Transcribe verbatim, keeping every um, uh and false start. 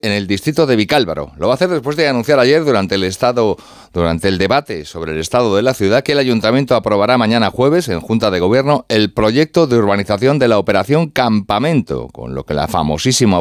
en el distrito de Vicálvaro. Lo va a hacer después de anunciar ayer durante el estado, durante el debate sobre el estado de la ciudad que el ayuntamiento aprobará mañana jueves en Junta de Gobierno el proyecto de urbanización de la operación Campamento, con lo que la famosísima